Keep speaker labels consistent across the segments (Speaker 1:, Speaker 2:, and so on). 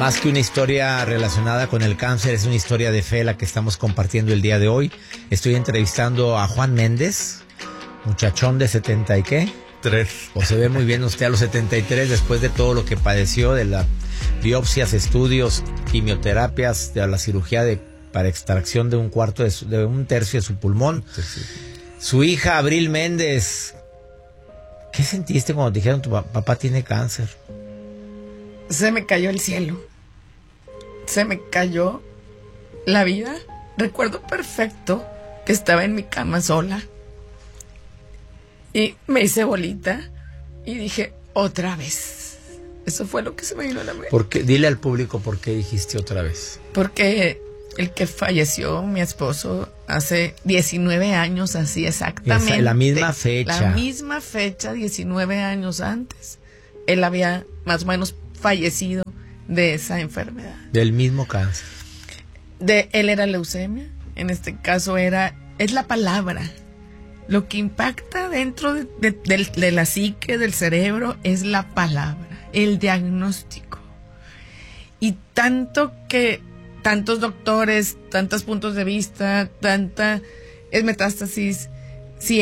Speaker 1: Más que una historia relacionada con el cáncer, es una historia de fe la que estamos compartiendo el día de hoy. Estoy entrevistando a Juan Méndez, muchachón de 70 y ¿qué?
Speaker 2: 3.
Speaker 1: O se ve muy bien usted a los 73 después de todo lo que padeció, de las biopsias, estudios, quimioterapias, de la cirugía para extracción de un tercio de su pulmón. Sí. Su hija Abril Méndez. ¿Qué sentiste cuando te dijeron tu papá tiene cáncer?
Speaker 3: Se me cayó el cielo. Se me cayó la vida. Recuerdo perfecto que estaba en mi cama sola. Y me hice bolita y dije, otra vez. Eso fue lo que se me vino a la mente.
Speaker 1: Dile al público por qué dijiste otra vez.
Speaker 3: Porque el que falleció, mi esposo, hace 19 años, así exactamente.
Speaker 1: La misma fecha.
Speaker 3: La misma fecha, 19 años antes. Él había más o menos fallecido de esa enfermedad.
Speaker 1: Del mismo cáncer.
Speaker 3: Él era leucemia. En este caso es la palabra. Lo que impacta dentro de la psique, del cerebro, es la palabra, el diagnóstico. Y tantos doctores, tantos puntos de vista, es metástasis, si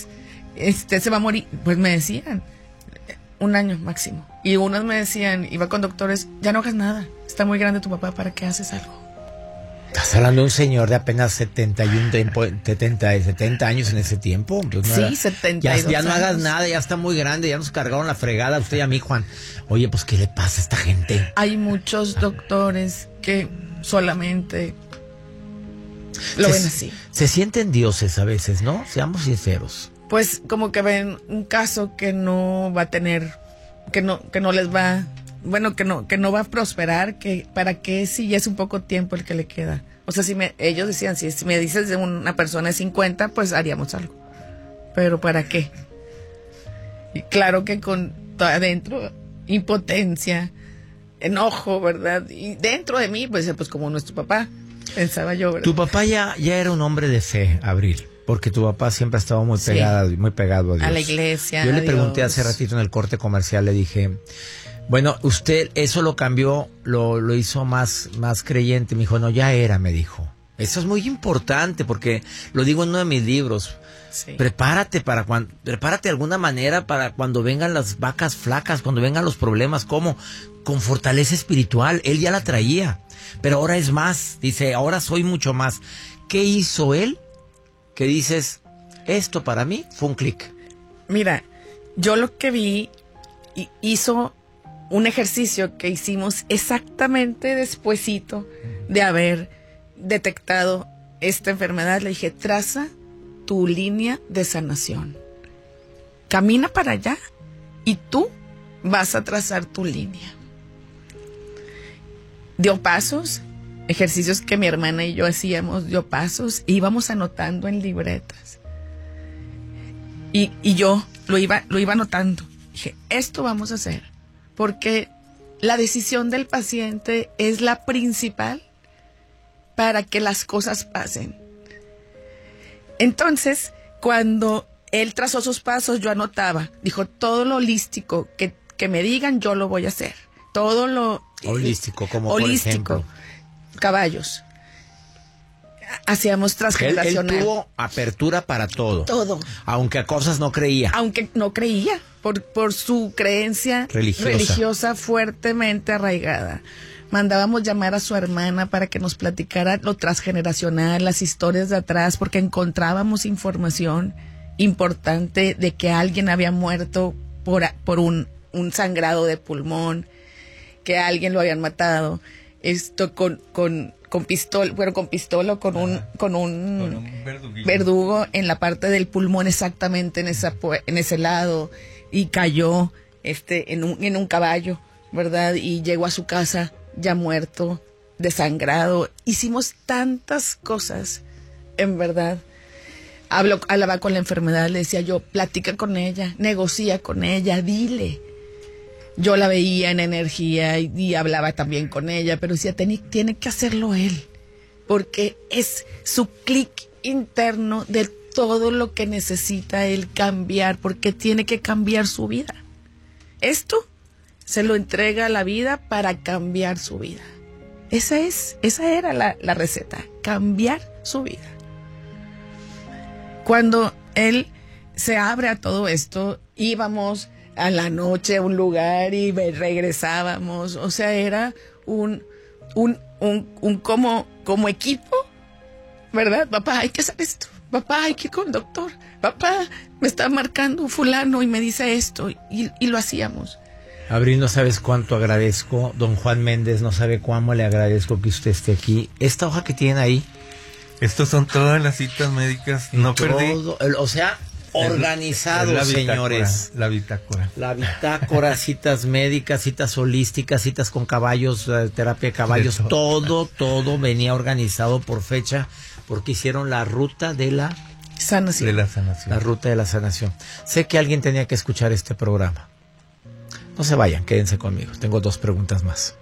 Speaker 3: se va a morir, pues me decían, 1 año máximo. Y unos me decían, iba con doctores, ya no hagas nada, está muy grande tu papá, ¿para qué haces algo?
Speaker 1: Estás hablando de un señor de apenas 70 años en ese tiempo. Pues no
Speaker 3: sí, 72
Speaker 1: ya no hagas
Speaker 3: años.
Speaker 1: Nada, ya está muy grande, ya nos cargaron la fregada usted y a mí, Juan. Oye, pues, ¿qué le pasa a esta gente?
Speaker 3: Hay muchos doctores que solamente lo ven así.
Speaker 1: Se sienten dioses a veces, ¿no? Seamos sinceros.
Speaker 3: Pues como que ven un caso que no va a tener, que no les va... Bueno, que no va a prosperar, que para qué si ya es un poco tiempo el que le queda. O sea, ellos decían, si me dices de una persona de 50, pues haríamos algo. Pero ¿para qué? Y claro que con adentro impotencia, enojo, ¿verdad? Y dentro de mí, pues como nuestro papá, pensaba yo, ¿verdad?
Speaker 1: Tu papá ya era un hombre de fe, Abril. Porque tu papá siempre ha estado muy pegado a Dios.
Speaker 3: A la iglesia.
Speaker 1: Yo le pregunté hace ratito en el corte comercial, le dije... Bueno, usted eso lo cambió, lo hizo más creyente. Me dijo, no, ya era, me dijo. Eso es muy importante porque lo digo en uno de mis libros. Sí. Prepárate de alguna manera para cuando vengan las vacas flacas, cuando vengan los problemas, ¿cómo? Con fortaleza espiritual. Él ya la traía, pero ahora es más. Dice, ahora soy mucho más. ¿Qué hizo él? Que dices, esto para mí fue un clic.
Speaker 3: Mira, yo lo que vi, hizo un ejercicio que hicimos exactamente despuesito de haber detectado esta enfermedad. Le dije, traza tu línea de sanación. Camina para allá y tú vas a trazar tu línea. Dio pasos, ejercicios que mi hermana y yo hacíamos, dio pasos, e íbamos anotando en libretas. Y yo lo iba anotando. Dije, esto vamos a hacer. Porque la decisión del paciente es la principal para que las cosas pasen. Entonces, cuando él trazó sus pasos, yo anotaba. Dijo, todo lo holístico que me digan, yo lo voy a hacer. Todo lo...
Speaker 1: Holístico, como
Speaker 3: holístico,
Speaker 1: por ejemplo.
Speaker 3: Caballos. Hacíamos transgeneracional.
Speaker 1: Él tuvo apertura para todo.
Speaker 3: Todo.
Speaker 1: Aunque a cosas no creía.
Speaker 3: Aunque no creía, por su creencia religiosa fuertemente arraigada. Mandábamos llamar a su hermana para que nos platicara lo transgeneracional, las historias de atrás, porque encontrábamos información importante de que alguien había muerto por un sangrado de pulmón, que a alguien lo habían matado. Esto con pistola, bueno, con pistola, con un verdugo en la parte del pulmón, exactamente en ese lado, y cayó en un caballo, ¿verdad? Y llegó a su casa ya muerto, desangrado. Hicimos tantas cosas, en verdad. Hablaba con la enfermedad, le decía yo, platica con ella, negocia con ella, dile. Yo la veía en energía y hablaba también con ella, pero decía, tiene que hacerlo él, porque es su clic interno de todo lo que necesita él cambiar, porque tiene que cambiar su vida. Esto se lo entrega a la vida para cambiar su vida. Esa era la receta, cambiar su vida. Cuando él se abre a todo esto, íbamos a la noche a un lugar y regresábamos, o sea, era un como equipo, ¿verdad? Papá, hay que hacer esto, papá, hay que ir con el doctor, papá, me está marcando fulano y me dice esto, y lo hacíamos.
Speaker 1: Abril, no sabes cuánto agradezco, don Juan Méndez, no sabe cuándo le agradezco que usted esté aquí. Esta hoja que tienen ahí.
Speaker 2: Estos son todas las citas médicas, no perdí.
Speaker 1: O sea, organizado, señores.
Speaker 2: La bitácora.
Speaker 1: La bitácora, citas médicas, citas holísticas, citas con caballos, terapia de caballos, todo venía organizado por fecha, porque hicieron la ruta de la
Speaker 3: sanación.
Speaker 2: De la sanación.
Speaker 1: La ruta de la sanación. Sé que alguien tenía que escuchar este programa. No se vayan, quédense conmigo. Tengo 2 preguntas más.